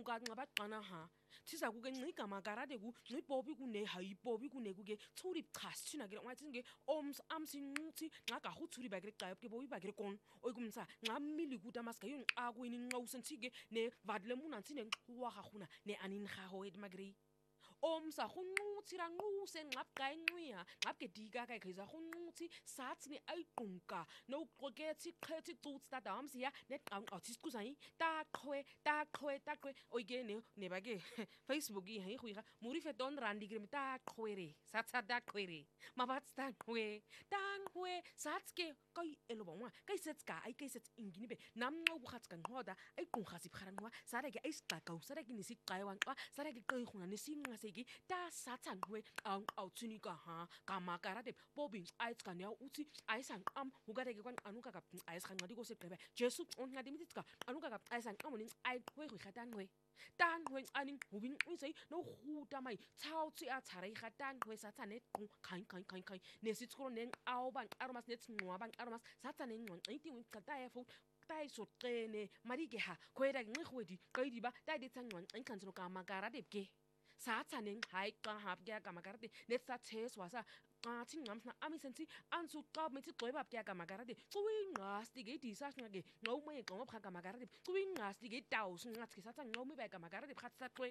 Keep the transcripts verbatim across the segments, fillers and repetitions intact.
nquka ngabaqana ha siza kuke ngigama karade ku ngibobi kune hayibobi kune kuke tsuri khasina ke ngathi nge oms amsinquthi ngaga huthuri ba ke qayap ke bobi ba ke kon oyikumsa ngamili kuta maska yun aquini nqawusentike ne vadle munanthi ne nqwa ga gona ne anin ga ho et magri omsa gunquthi ra nquse ngabqa enqiya ngabke dika ka khiza gunquthi sathi ni ayiqunka no qokethi qhethi tutsi tata amsiya neqanq athi sikuzani ta qhwe ta qhwe ta qhwe oyigene ne ba ke Facebook yi hi khuiga muri feton randi grim ta qhwere satsa ta qhwere mabat ta qhwe ta qhwe satske kai elobonwa kai setska ai kai set inginibe namnqo bukhatska ngoda ai qunqa sipharanwa sara ke ai siqaqa sara ke nisiqaywanqa sara ke qihuna nisinqa seki ta satsanwe ang awtsunika ha kama karade bobin aitska ne uthi aisan am ugade ke kwan anuka ka ais khan ngadi ko seqebe jesu on ngadi mitska anuka ka aisan amonin ai hwe hwe khatanwe tan hwe anin hubin isei no khuta mai tsautsi a tsare khatan hwe satsane qung khain khain khain khain nesitskro nen awban aromas net ngwaban aromas satsane ngwan ngithi ngqata yafu tai soqene marike ha khwera ngqhwedi qayidiba tai ditsangwan inkantsino kama karade ke satsanen hay qa habya kamakarade netsa thes wasa qathi ngamsna amisensi ansu qab methi gqweba bya kamakarade cuwingqasti ke disasnga ke ngawumaye qoma bha kamakarade cuwingqasti ke tawus ngathi satsa ngawumi ba kamakarade bhatsa qwe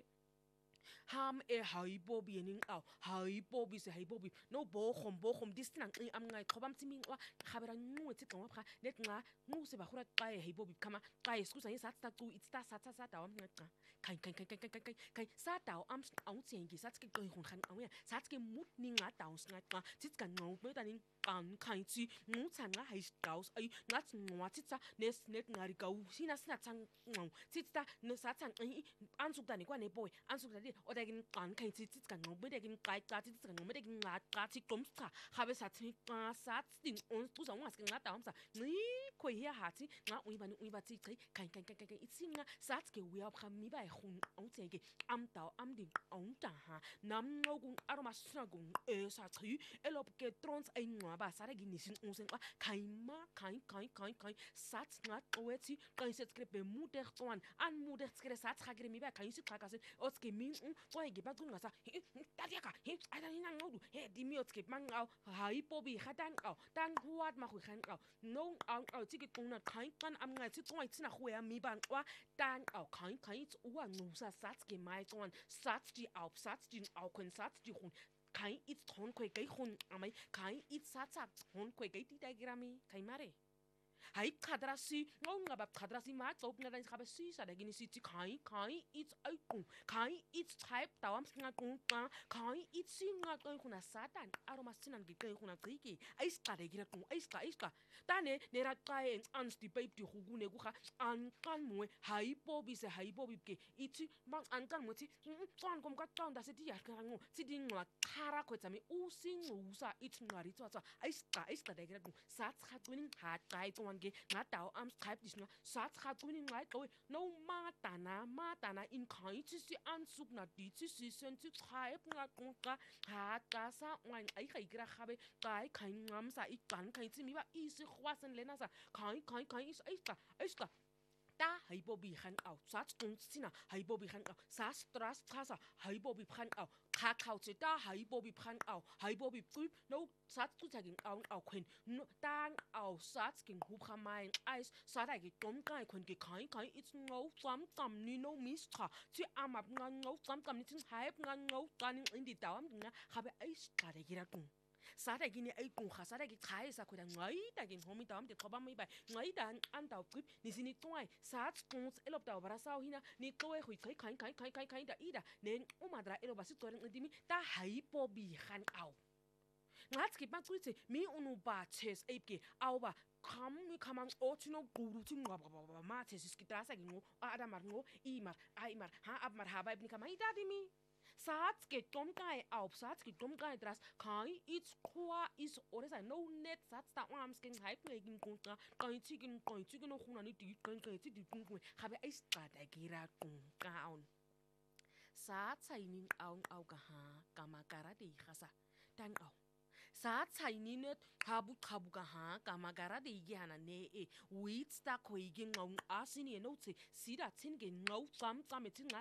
ham e hayibobi yenin aw hayibobi se hayibobi no bokhom bokhom disina nqi amnqai qoba mtsiminqwa khabera nqwethi qoma bha netnqa nquse bahura qaye hayibobi kama qaye skuza yisatsa cu itsta satsa sata wamnqa kai kai kai kai kai kai sata am awtsengi satske qihun khan awya satske mut ninga taus ngaqa tsitska ngqo betanin kan khaitsi ngutsanqa haisqaus ay ngathi ngwathitsa nes net ngari kau sina sina tsang ngqo tsitsa no satsang ai ansukdani kwa neboy ansukdani odakin kan khaitsi tsitska ngqo bedekin qai qa tsitska ngqo bedekin ngaqa thi qomtsa khabe sathi qa satsing on tuza ngaske ngata amsa ngi khoya hathi nga uyibani uyibati chi kai kai kai kai itsinga satske uya bkhami ba khun awtsenge amtaw amdin awta ha namnqokun aromasuna kun esa chi elopke trons ay ba sara ginisin unsen ba kaima kai kai kai kai sats ngat oeti kai set skrepe muder twan an muder skre sats khagre mi ba kai sit khakase otske min twa ge ba kun ngasa tadiaka he adani na ngodu he dimi otske man aw hai pobi khatan aw tan huat ma khu khan aw no ang aw tike tuna kai kan am ngai tsi twa tsina khoya mi ban kwa tan aw kai kai uwa ngusa sats ge mai twan sats di aw sats din aw kun sats di khun kai it ton kwe kai khun amai kai it satsa ton kwe kai ti diagrami kai mare hai khadrasi ngonga ba khadrasi ma chop nga dan khabe si sa dagini si kai kai it ai ku kai it type tawam singa ku ka kai it singa kai khuna satan aroma sinan gi kai khuna qiki ai ska de gira ku ai ska ai ska tane ne ra kai an sti babe di khugune ku kha an kan mu hai pobi se hai pobi ke it mang an kan mu ti twan kom ka twan da se di yar kan ngo ti di ngwa khara khwetsa mi u sing usa it ngari tswa tswa ai ska ai ska de gira ku sat kha twin ha kai twan ge ngataw am scribe disna sat kha twin ngai ko no mata na mata na in kai ti si an suk na di ti si sen ti khai nga ku ka ha ka sa ngai ai khai gira khabe kai khai ngam sa i kan khai ti mi ba i si khwasen lena sa kai kai kai is ai ska ai ska ta haibobi khan aw sat tung sina haibobi khan aw sa stras khasa haibobi khan aw kha khau che ta haibobi khan aw haibobi ku no sat tu tagin aw aw khen no tang aw sat skin hu khamai ais sa da gi tom kai khon gi khai khai it's no sam tam ni no mis kha chi amap ngan no sam tam ni tin haip ngan no tanin indi tawam nga khabe ais ka da gira ku sara gini ai kun khasara gi khai sa khoda ngai ta gin homi tam te khoba mai ba ngai dan an taw grip ni sini toy sat kuns elop taw bara saw hina ni toy hui khai khai khai khai khai khai da ida nen umadra elo basi toren ndimi ta hai po bi khan aw ngats ki pa kuite mi unu ba ches epke aw ba kham mi khamang otino guru tin ngwa ba ma ches skitasa gi ngo ada mar ngo i mar ai mar ha ab mar ha ba ibni kamai da dimi sats ke tom kai auf sats ke tom kai tras kai it's kwa is oresa no net sats ta am skin hype ngin kunta kai chicken kai chicken khuna ni ti kai kai ti ti kun khabe ai sta da gira kun kaun sats ai nin aung au ka ha kama kara de khasa tan au sats ai ni net khabu khabu ka ha kama kara de gi hana ne e wit sta khoi gi ngong asini no tsi sida tsin ge ngau tsam tsam tin